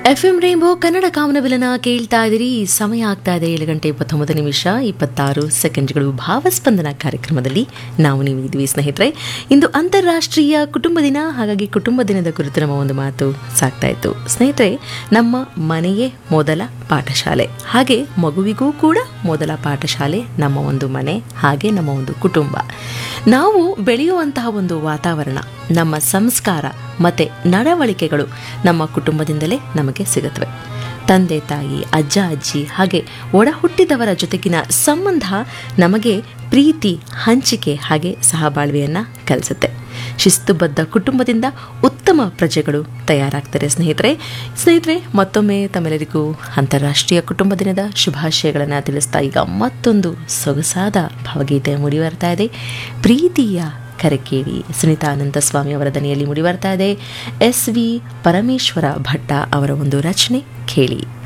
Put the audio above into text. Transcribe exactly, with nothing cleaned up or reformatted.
F M rainbow Kannada ಕಾಮನಬಿಲನ ಕೇಳ್ತಾ ಇದ್ದೀರಿ. ಸಮಯ ಆಗ್ತಾ ಇದೆ ಏಳು ಗಂಟೆ ಇಪ್ಪತ್ತೊಂಬತ್ತು ನಿಮಿಷ ಇಪ್ಪತ್ತಾರು ಸೆಕೆಂಡ್ಗಳು. ಭಾವಸ್ಪಂದನ ಕಾರ್ಯಕ್ರಮದಲ್ಲಿ ನಾವು ನೀವು ಇದ್ವಿ ಸ್ನೇಹಿತರೆ. ಇಂದು ಅಂತಾರಾಷ್ಟ್ರೀಯ ಕುಟುಂಬ ದಿನ, ಹಾಗಾಗಿ ಕುಟುಂಬ ದಿನದ ಕುರಿತು ನಮ್ಮ ಒಂದು ಮಾತು ಸಾಗ್ತಾ ಇತ್ತು ಸ್ನೇಹಿತರೆ. ನಮ್ಮ ಮನೆಯೇ ಮೊದಲ ಪಾಠಶಾಲೆ, ಹಾಗೆ ಮಗುವಿಗೂ ಕೂಡ ಮೊದಲ ಪಾಠಶಾಲೆ ನಮ್ಮ ಒಂದು ಮನೆ, ಹಾಗೆ ನಮ್ಮ ಒಂದು ಕುಟುಂಬ. ನಾವು ಬೆಳೆಯುವಂತಹ ಒಂದು ವಾತಾವರಣ, ನಮ್ಮ ಸಂಸ್ಕಾರ ಮತ್ತು ನಡವಳಿಕೆಗಳು ನಮ್ಮ ಕುಟುಂಬದಿಂದಲೇ ನಮಗೆ ಸಿಗುತ್ತವೆ. ತಂದೆ ತಾಯಿ, ಅಜ್ಜ ಅಜ್ಜಿ, ಹಾಗೆ ಒಡ ಹುಟ್ಟಿದವರ ಜೊತೆಗಿನ ಸಂಬಂಧ ನಮಗೆ ಪ್ರೀತಿ, ಹಂಚಿಕೆ ಹಾಗೆ ಸಹಬಾಳ್ವೆಯನ್ನು ಕಲಿಸುತ್ತೆ. ಶಿಸ್ತುಬದ್ಧ ಕುಟುಂಬದಿಂದ ಉತ್ತಮ ಪ್ರಜೆಗಳು ತಯಾರಾಗ್ತಾರೆ ಸ್ನೇಹಿತರೆ. ಸ್ನೇಹಿತರೆ ಮತ್ತೊಮ್ಮೆ ತಮ್ಮೆಲ್ಲರಿಗೂ ಅಂತಾರಾಷ್ಟ್ರೀಯ ಕುಟುಂಬ ದಿನದ ಶುಭಾಶಯಗಳನ್ನು ತಿಳಿಸ್ತಾ ಈಗ ಮತ್ತೊಂದು ಸೊಗಸಾದ ಭಾವಗೀತೆ ಮೂಡಿ ಬರ್ತಾ ಇದೆ. ಪ್ರೀತಿಯ ಕರೆ ಕೇಳಿ, ಸುನೀತಾ ಅನಂತಸ್ವಾಮಿ ಅವರ ದನಿಯಲ್ಲಿ ಮೂಡಿ ಬರ್ತಾ ಇದೆ. ಎಸ್ ವಿ ಪರಮೇಶ್ವರ ಭಟ್ಟ ಅವರ ಒಂದು ರಚನೆ ಕೇಳಿ.